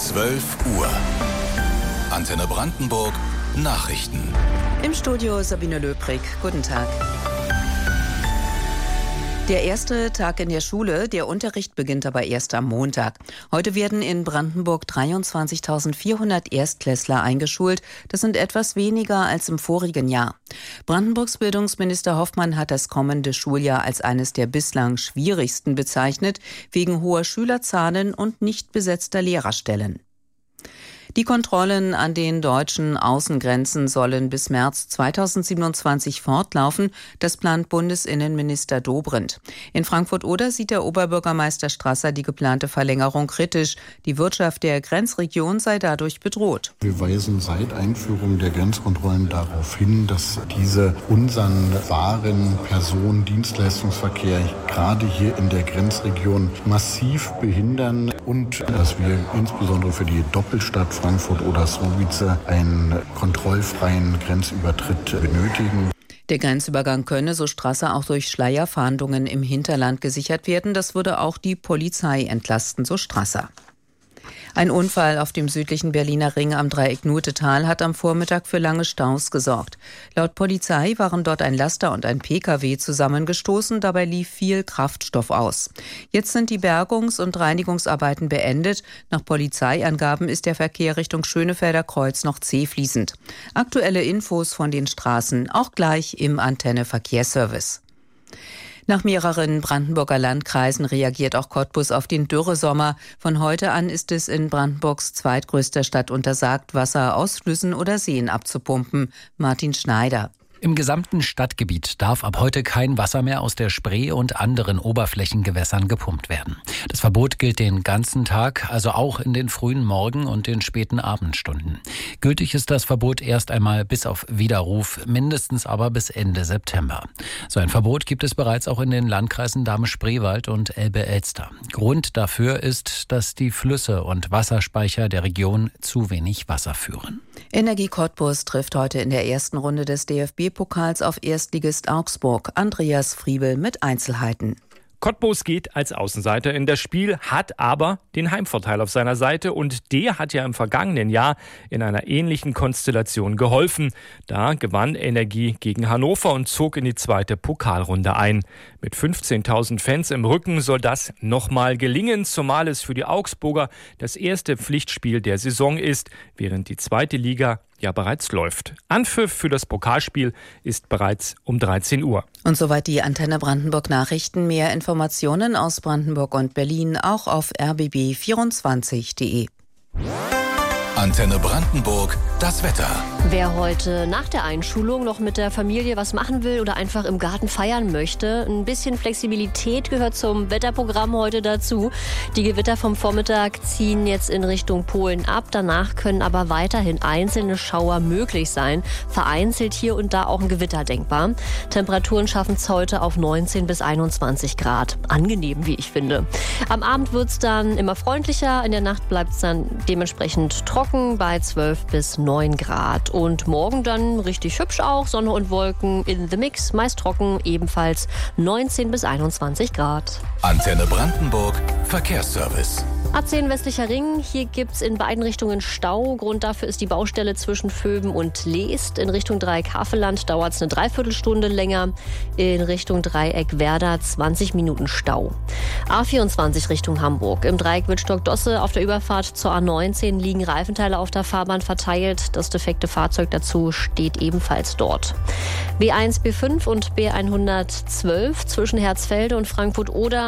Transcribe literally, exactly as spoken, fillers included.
zwölf Uhr. Antenne Brandenburg Nachrichten. Im Studio Sabine Löbrig. Guten Tag. Der erste Tag in der Schule, der Unterricht beginnt aber erst am Montag. Heute werden in Brandenburg dreiundzwanzigtausendvierhundert Erstklässler eingeschult. Das sind etwas weniger als im vorigen Jahr. Brandenburgs Bildungsminister Hoffmann hat das kommende Schuljahr als eines der bislang schwierigsten bezeichnet, wegen hoher Schülerzahlen und nicht besetzter Lehrerstellen. Die Kontrollen an den deutschen Außengrenzen sollen bis März zweitausendsiebenundzwanzig fortlaufen. Das plant Bundesinnenminister Dobrindt. In Frankfurt-Oder sieht der Oberbürgermeister Strasser die geplante Verlängerung kritisch. Die Wirtschaft der Grenzregion sei dadurch bedroht. Wir weisen seit Einführung der Grenzkontrollen darauf hin, dass diese unseren Waren-, Personen-, Dienstleistungsverkehr gerade hier in der Grenzregion massiv behindern und dass wir insbesondere für die Doppelstadt Frankfurt oder Słubice einen kontrollfreien Grenzübertritt benötigen. Der Grenzübergang könne, so Strasser, auch durch Schleierfahndungen im Hinterland gesichert werden. Das würde auch die Polizei entlasten, so Strasser. Ein Unfall auf dem südlichen Berliner Ring am Dreieck Nutetal hat am Vormittag für lange Staus gesorgt. Laut Polizei waren dort ein Laster und ein Pkw zusammengestoßen. Dabei lief viel Kraftstoff aus. Jetzt sind die Bergungs- und Reinigungsarbeiten beendet. Nach Polizeiangaben ist der Verkehr Richtung Schönefelder Kreuz noch zähfließend. Aktuelle Infos von den Straßen auch gleich im Antenne Verkehrsservice. Nach mehreren Brandenburger Landkreisen reagiert auch Cottbus auf den Dürresommer. Von heute an ist es in Brandenburgs zweitgrößter Stadt untersagt, Wasser aus Flüssen oder Seen abzupumpen. Martin Schneider. Im gesamten Stadtgebiet darf ab heute kein Wasser mehr aus der Spree und anderen Oberflächengewässern gepumpt werden. Das Verbot gilt den ganzen Tag, also auch in den frühen Morgen- und den späten Abendstunden. Gültig ist das Verbot erst einmal bis auf Widerruf, mindestens aber bis Ende September. So ein Verbot gibt es bereits auch in den Landkreisen Dahme-Spreewald und Elbe-Elster. Grund dafür ist, dass die Flüsse und Wasserspeicher der Region zu wenig Wasser führen. Energie Cottbus trifft heute in der ersten Runde des D F B-Pokals auf Erstligist Augsburg. Andreas Friebel mit Einzelheiten. Cottbus geht als Außenseiter in das Spiel, hat aber den Heimvorteil auf seiner Seite und der hat ja im vergangenen Jahr in einer ähnlichen Konstellation geholfen. Da gewann Energie gegen Hannover und zog in die zweite Pokalrunde ein. Mit fünfzehntausend Fans im Rücken soll das nochmal gelingen, zumal es für die Augsburger das erste Pflichtspiel der Saison ist, während die zweite Liga ja bereits läuft. Anpfiff für das Pokalspiel ist bereits um dreizehn Uhr. Und soweit die Antenne Brandenburg Nachrichten. Mehr Informationen aus Brandenburg und Berlin auch auf r b b vierundzwanzig punkt d e. Antenne Brandenburg, das Wetter. Wer heute nach der Einschulung noch mit der Familie was machen will oder einfach im Garten feiern möchte, ein bisschen Flexibilität gehört zum Wetterprogramm heute dazu. Die Gewitter vom Vormittag ziehen jetzt in Richtung Polen ab. Danach können aber weiterhin einzelne Schauer möglich sein. Vereinzelt hier und da auch ein Gewitter denkbar. Temperaturen schaffen es heute auf neunzehn bis einundzwanzig Grad. Angenehm, wie ich finde. Am Abend wird es dann immer freundlicher. In der Nacht bleibt es dann dementsprechend trocken bei zwölf bis neun Grad. Und morgen dann richtig hübsch auch. Sonne und Wolken in the mix, meist trocken, ebenfalls neunzehn bis einundzwanzig Grad. Antenne Brandenburg, Verkehrsservice. A zehn westlicher Ring, hier gibt's in beiden Richtungen Stau. Grund dafür ist die Baustelle zwischen Vöben und Leest. In Richtung Dreieck Havelland dauert es eine Dreiviertelstunde länger. In Richtung Dreieck Werder zwanzig Minuten Stau. A vierundzwanzig Richtung Hamburg. Im Dreieck Wittstock-Dosse auf der Überfahrt zur A neunzehn liegen Reifenteile auf der Fahrbahn verteilt. Das defekte Fahrzeug dazu steht ebenfalls dort. B eins, B fünf und B hundertzwölf zwischen Herzfelde und Frankfurt-Oder